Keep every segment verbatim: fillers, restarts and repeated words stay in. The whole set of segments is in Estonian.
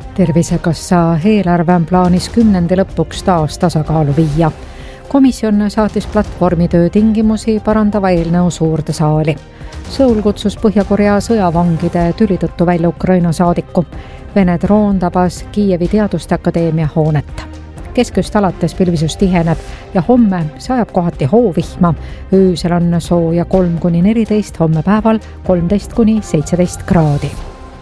Tervisekassa eelarve on plaanis kümnendi lõpuks taas tasakaalu viia. Komisjon saatis platvormitöö tingimusi parandava eelnõu suurde saali. Seoul kutsus Põhja-Korea sõjavangide tüli tõttu välja Ukraina saadiku. Vene droon tabas Kiievi Teaduste Akadeemia hoonet. Keskust alates pilvisus tiheneb ja homme sajab kohati hoovihma. Öösel on sooja kolm kuni neliteist, homme päeval kolmteist kuni seitseteist kraadi.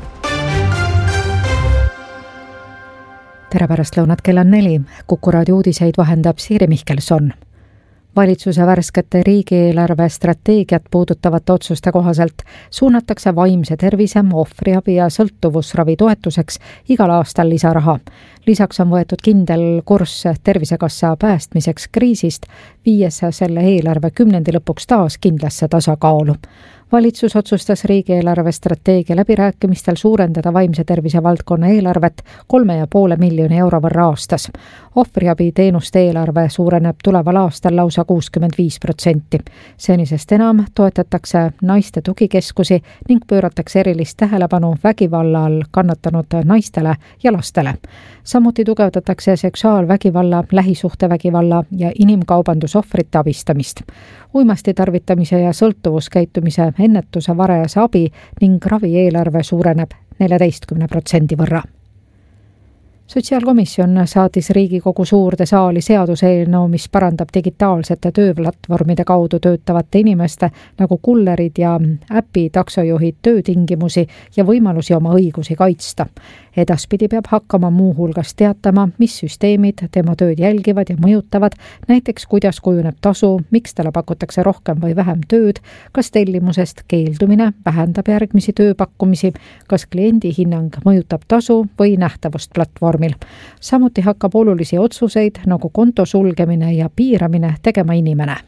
Tere pärast lõunat kell on neli. Kuku raadio uudiseid vahendab Siiri Mihkelson. Valitsuse värskete riigieelarve strateegiat puudutavate otsuste kohaselt suunatakse vaimse tervise, ohvriabi ja sõltuvusravi toetuseks igal aastal lisaraha. Lisaks on võetud kindel kurss Tervisekassa päästmiseks kriisist, viies selle eelarve kümnendi lõpuks taas kindlasse tasakaalu. Valitsus otsustas riigieelarve strateegia läbirääkimistel suurendada vaimse tervise valdkonna eelarvet kolme ja poole miljoni euro võrra aastas. Ohvriabi teenuste eelarve suureneb tuleval aastal lausa kuuskümmend viis protsenti. Senisest enam toetatakse naiste tugikeskusi ning pööratakse erilist tähelepanu vägivalla all kannatanud naistele ja lastele. Samuti tugevdatakse seksuaalvägivalla, lähisuhtevägivalla ja inimkaubandusohvrite abistamist. Uimasti tarvitamise ja sõltuvuskäitumise ennetuse varajase abi ning ravi eelarve suureneb neljateistkümne protsendi võrra. Sotsiaalkomisjon saatis Riigikogu suurde saali seaduseelnõu, mis parandab digitaalsete tööplatvormide kaudu töötavate inimeste nagu kullerid ja äpi taksojuhid töötingimusi ja võimalusi oma õigusi kaitsta. Edaspidi peab hakkama muu hulgas teatama, mis süsteemid tema tööd jälgivad ja mõjutavad, näiteks kuidas kujuneb tasu, miks talle pakutakse rohkem või vähem tööd, kas tellimusest keeldumine vähendab järgmisi tööpakkumisi, kas kliendi hinnang mõjutab tasu või nähtavust platvormil. Samuti hakkab olulisi otsuseid nagu konto sulgemine ja piiramine tegema inimene.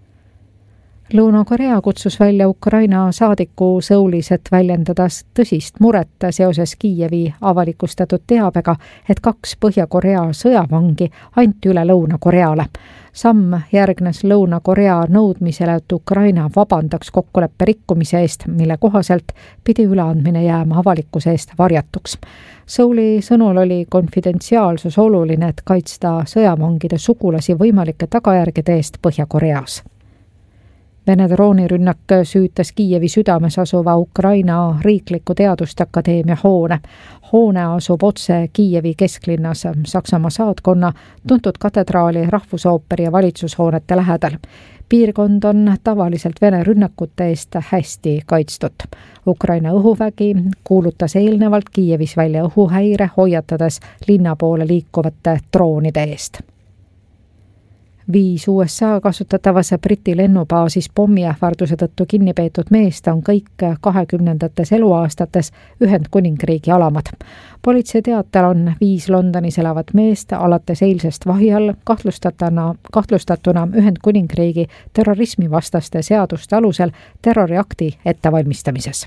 Lõuna-Korea kutsus välja Ukraina saadiku Soulis, et väljendada tõsist muret seoses Kiievi avalikustatud teabega, et kaks Põhja-Korea sõjavangi anti üle Lõuna-Koreale. Samm järgnes Lõuna-Korea nõudmisele, et Ukraina vabandaks kokkuleppe rikkumise eest, mille kohaselt pidi üleandmine jääma avalikkuse eest varjatuks. Souli sõnul oli konfidentsiaalsus oluline, et kaitsta sõjavangide sugulasi võimalike tagajärgede eest Põhja-Koreas. Vene droonirünnak süütas Kiievi südames asuva Ukraina riikliku teaduste akadeemia hoone. Hoone asub otse Kiievi kesklinnas Saksamaa saatkonna, tuntud katedraali, rahvusooperi ja valitsushoonete lähedal. Piirkond on tavaliselt Vene rünnakute eest hästi kaitstud. Ukraina õhuvägi kuulutas eelnevalt Kiievis välja õhuhäire, hoiatades linna poole liikuvate droonide eest. Viis U S A kasutatavas Briti lennubaasis pommiähvarduse tõttu kinni peetud meest on kõik kahekümnendates eluaastates Ühendkuningriigi alamad. Politsei teatel on viis Londonis elavat meest alates eilsest vahi all kahtlustatuna, kahtlustatuna Ühendkuningriigi terrorismivastaste seaduste alusel terroriakti ettevalmistamises.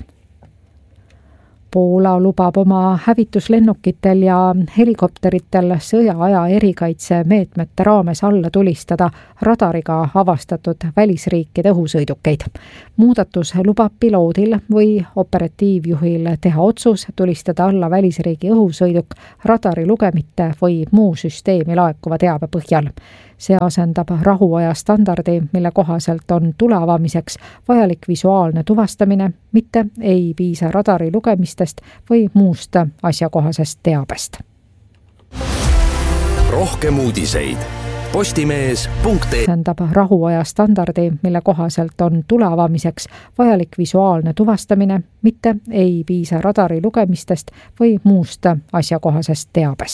Poola lubab oma hävituslennukitel ja helikopteritel sõjaaja erikaitse meetmete raames alla tulistada radariga avastatud välisriikide õhusõidukeid. Muudatus lubab piloodil või operatiivjuhil teha otsus tulistada alla välisriigi õhusõiduk radari lugemite või muu süsteemi laekuva teabe põhjal. See asendab rahuaja standardi, mille kohaselt on tule avamiseks vajalik visuaalne tuvastamine, mitte ei piisa radari lugemistest või muust asjakohasest teabest. Rohkem uudiseid. Postimees punkt ee asendab rahuaja standardi, mille kohaselt on tule avamiseks vajalik visuaalne tuvastamine, mitte ei piisa radari lugemistest või muust asjakohasest teabest.